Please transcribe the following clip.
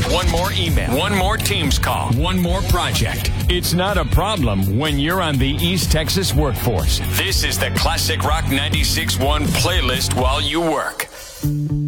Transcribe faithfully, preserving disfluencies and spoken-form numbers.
One more email. One more Teams call. One more project. It's not a problem when you're on the East Texas workforce. This is the Classic Rock ninety-six point one playlist while you work.